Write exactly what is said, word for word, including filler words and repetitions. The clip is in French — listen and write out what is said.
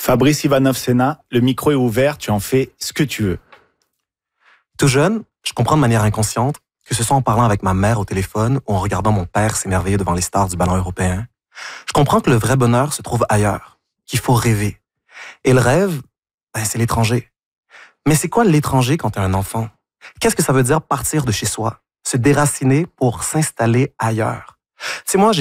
Fabrice Ivanov-Sena, le micro est ouvert, tu en fais ce que tu veux. Tout jeune, je comprends de manière inconsciente, que ce soit en parlant avec ma mère au téléphone ou en regardant mon père s'émerveiller devant les stars du ballon européen, je comprends que le vrai bonheur se trouve ailleurs, qu'il faut rêver. Et le rêve, ben, c'est l'étranger. Mais c'est quoi l'étranger quand t'es un enfant? Qu'est-ce que ça veut dire partir de chez soi, se déraciner pour s'installer ailleurs? Tu sais, moi, j'ai